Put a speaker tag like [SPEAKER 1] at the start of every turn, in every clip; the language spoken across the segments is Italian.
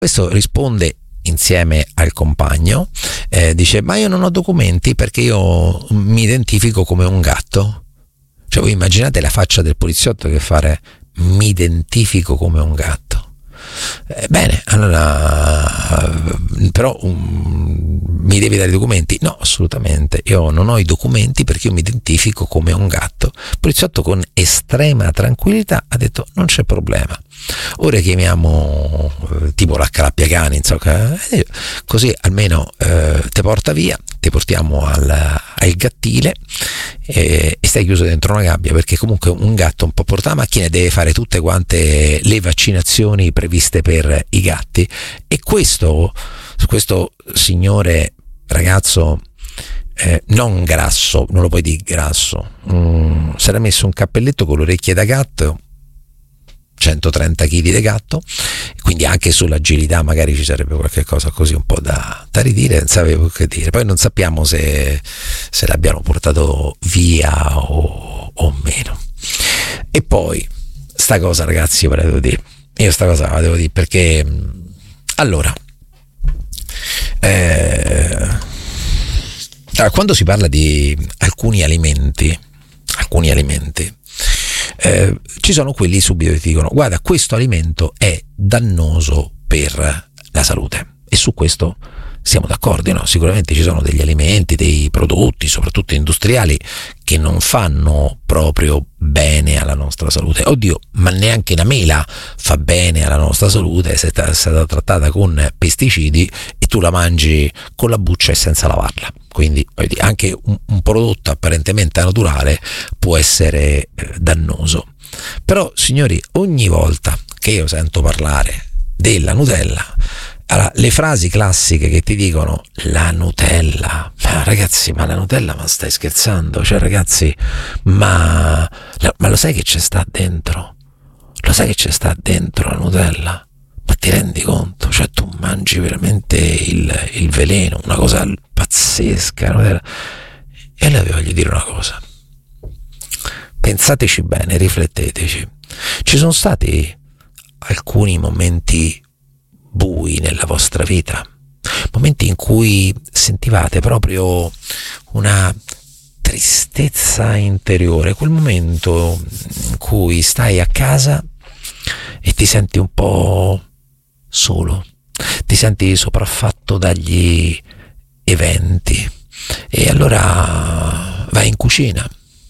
[SPEAKER 1] Questo risponde insieme al compagno, dice: ma io non ho documenti perché io mi identifico come un gatto. Cioè, voi immaginate la faccia del poliziotto che fare: mi identifico come un gatto. Bene, allora, però mi devi dare i documenti? No, assolutamente, io non ho i documenti perché io mi identifico come un gatto. Il poliziotto con estrema tranquillità ha detto: non c'è problema, ora chiamiamo tipo l'accalappiacani, insomma, così almeno te porta via, ti portiamo al gattile e stai chiuso dentro una gabbia, perché comunque un gatto un po' porta la macchina e deve fare tutte quante le vaccinazioni previste per i gatti. E questo signore ragazzo non grasso, non lo puoi dire grasso, si era messo un cappelletto con le orecchie da gatto, 130 kg di gatto, quindi anche sull'agilità magari ci sarebbe qualche cosa così un po' da ridire, non sapevo che dire. Poi non sappiamo se l'abbiano portato via o meno. E poi sta cosa, ragazzi, io ve la devo dire, perché allora quando si parla di alcuni alimenti ci sono quelli subito che ti dicono: guarda, questo alimento è dannoso per la salute, e su questo siamo d'accordo, no? Sicuramente ci sono degli alimenti, dei prodotti, soprattutto industriali, che non fanno proprio bene alla nostra salute. Oddio, ma neanche la mela fa bene alla nostra salute se è stata trattata con pesticidi e tu la mangi con la buccia e senza lavarla. Quindi anche un prodotto apparentemente naturale può essere dannoso. Però, signori, ogni volta che io sento parlare della Nutella, allora, le frasi classiche che ti dicono: la Nutella, ma ragazzi, ma la Nutella, ma stai scherzando? Cioè, ragazzi, ma lo sai che c'è sta dentro? Lo sai che c'è sta dentro la Nutella? Ma ti rendi conto? Cioè, tu mangi veramente il veleno, una cosa pazzesca. Nutella. E allora vi voglio dire una cosa: pensateci bene, rifletteteci. Ci sono stati alcuni momenti bui nella vostra vita, momenti in cui sentivate proprio una tristezza interiore, quel momento in cui stai a casa e ti senti un po' solo, ti senti sopraffatto dagli eventi, e allora vai in cucina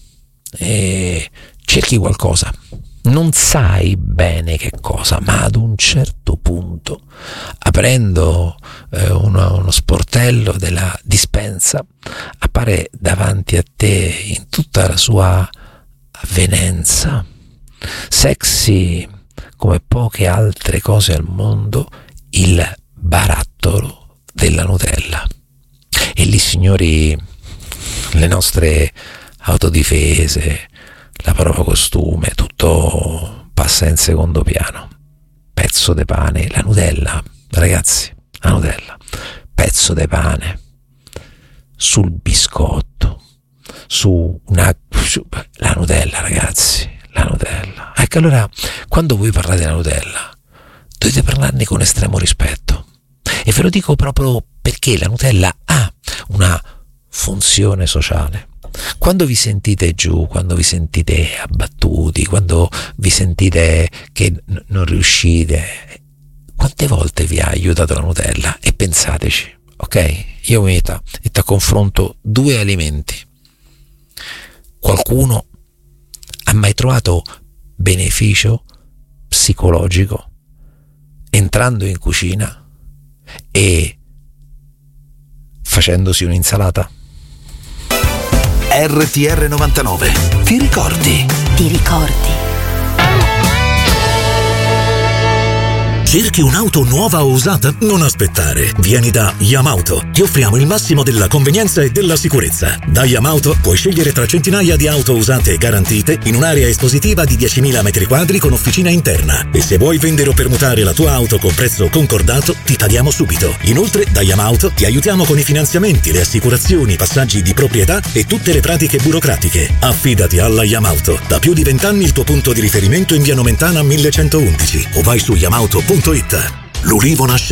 [SPEAKER 1] e cerchi qualcosa. Non sai bene che cosa, ma ad un certo punto, aprendo uno sportello della dispensa, appare davanti a te in tutta la sua avvenenza, sexy come poche altre cose al mondo, il barattolo della Nutella. E lì, signori, le nostre autodifese, la prova costume, tutto passa in secondo piano. Pezzo de pane, la Nutella, ragazzi, la Nutella, pezzo de pane sul biscotto, la Nutella, ragazzi, la Nutella. Ecco, allora, quando voi parlate della Nutella, dovete parlarne con estremo rispetto, e ve lo dico proprio perché la Nutella ha una funzione sociale. Quando vi sentite giù, quando vi sentite abbattuti, quando vi sentite che non riuscite, quante volte vi ha aiutato la Nutella? E pensateci, ok? Io mi metto a confronto due alimenti. Qualcuno ha mai trovato beneficio psicologico entrando in cucina e facendosi un'insalata?
[SPEAKER 2] RTR 99. Ti ricordi?
[SPEAKER 3] Ti ricordi?
[SPEAKER 2] Cerchi un'auto nuova o usata? Non aspettare. Vieni da Yamauto. Ti offriamo il massimo della convenienza e della sicurezza. Da Yamauto puoi scegliere tra centinaia di auto usate e garantite in un'area espositiva di 10.000 metri quadri con officina interna. E se vuoi vendere o permutare la tua auto con prezzo concordato, ti paghiamo subito. Inoltre, da Yamauto ti aiutiamo con i finanziamenti, le assicurazioni, i passaggi di proprietà e tutte le pratiche burocratiche. Affidati alla Yamauto. Da più di 20 anni il tuo punto di riferimento in via Nomentana 1111 o vai su yamauto.it. L'ulivo nasce